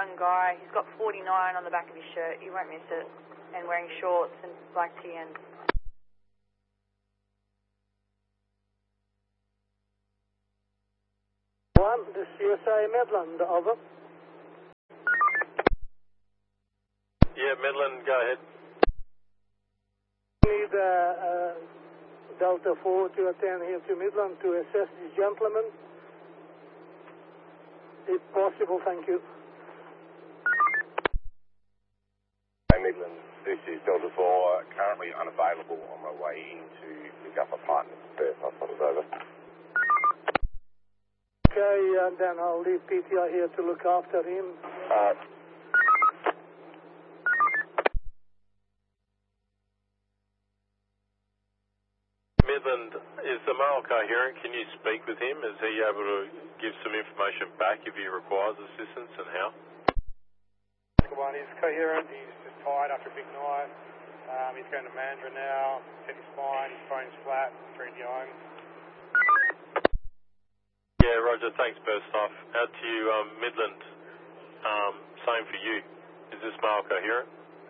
young guy. He's got 49 on the back of his shirt. You won't miss it. And wearing shorts and black tee and... One, this is CSI Midland, over. Yeah, Midland, go ahead. Need Delta 4 to attend here to Midland to assess this gentleman. If possible, thank you. Hi Midland, this is Delta 4, currently unavailable on my way in to pick up a partner. Hospital's over. Okay, and then I'll leave PTI here to look after him. Midland, is the male coherent? Can you speak with him? Is he able to give some information back if he requires assistance, and how? One is coherent. He's just tired after a big night. He's going to Mandurah now. Hit his spine. His phone's flat. Returned home. Yeah, Roger. Thanks, Berstoff. Out to you, Midland. Same for you. Is this male coherent?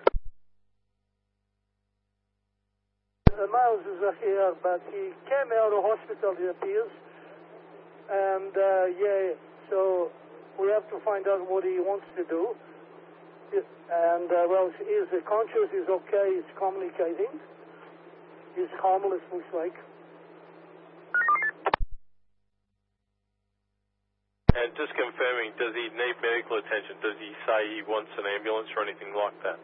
Miles is here, but he came out of hospital, it appears. And, yeah, so we have to find out what he wants to do. And, well, he's conscious, he's okay, he's communicating. He's harmless, looks like. And just confirming, does he need medical attention? Does he say he wants an ambulance or anything like that?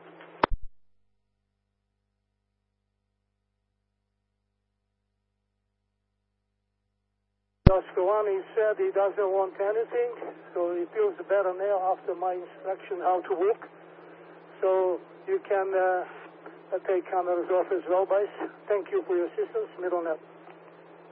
Oscar 1, he said he doesn't want anything, so he feels better now after my instruction how to walk. So you can take cameras off as well, guys. Thank you for your assistance. Middle net.